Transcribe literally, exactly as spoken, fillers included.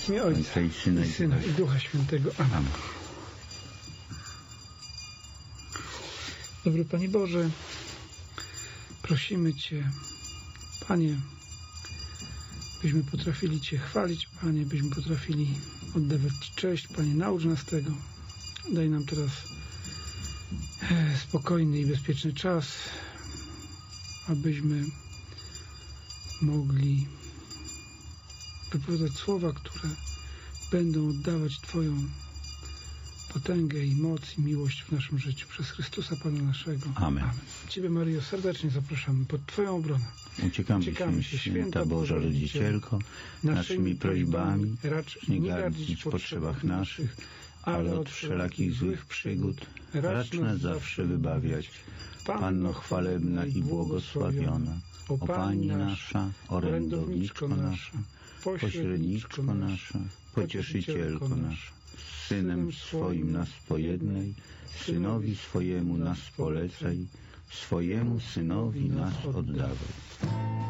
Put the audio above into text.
W imię Ojca i Syna, i, Syna, i Ducha Świętego. Amen. Amen. Dobry Panie Boże, prosimy Cię, Panie, byśmy potrafili Cię chwalić, Panie, byśmy potrafili oddawać Ci cześć. Panie, naucz nas tego. Daj nam teraz spokojny i bezpieczny czas, abyśmy mogli wypowiadać słowa, które będą oddawać Twoją potęgę i moc i miłość w naszym życiu przez Chrystusa Pana naszego. Amen. Amen. Ciebie, Maryjo, serdecznie zapraszamy pod Twoją obronę. Uciekamy, Uciekamy się, święta Boża Rodzicielko, naszymi prośbami, racz nie gardzić w potrzebach naszych, ale od wszelakich złych przygód racz nas zawsze wybawiać. Panno chwalebna i błogosławiona, o Pani nasza, orędowniczko nasza, pośredniczko nasza, pocieszycielko nasza, Synem swoim nas pojednaj, Synowi swojemu nas polecaj, swojemu Synowi nas oddawaj.